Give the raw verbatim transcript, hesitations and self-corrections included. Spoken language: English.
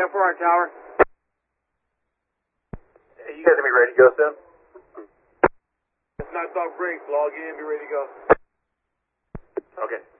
ten four on tower. Hey, you guys gonna be ready to go soon? It's not dog break. Log in, be ready to go. Okay.